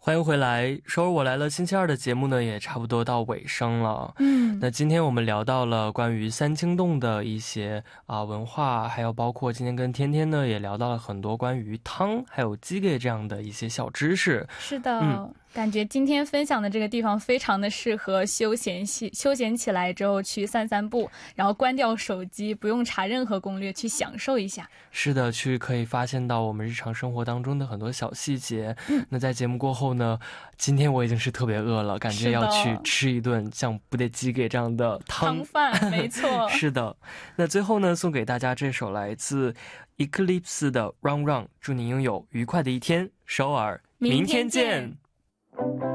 欢迎回来，首尔我来了星期二的节目呢也差不多到尾声了。那今天我们聊到了关于三清洞的一些文化，还有包括今天跟天天呢也聊到了很多关于汤还有鸡给这样的一些小知识。 是的，感觉今天分享的这个地方非常的适合休闲起来之后去散散步，然后关掉手机，不用查任何攻略，去享受一下。 是的，去可以发现到我们日常生活当中的很多小细节。那在节目过后呢，今天我已经是特别饿了，感觉要去吃一顿像不得鸡给这样的汤饭。没错。 是的，那最后呢，送给大家这首来自 Eclipse 的 Run Run， 祝你拥有愉快的一天，首尔，明天见。